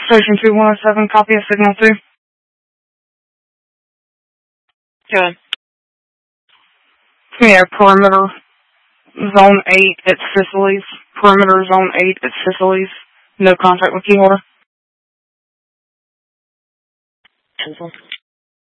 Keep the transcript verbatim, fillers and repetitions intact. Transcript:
Station two one oh seven, copy of signal two. Good. Yeah, perimeter zone eight at Sicily's. Perimeter zone eight at Sicily's. No contact with key holder. Cancel.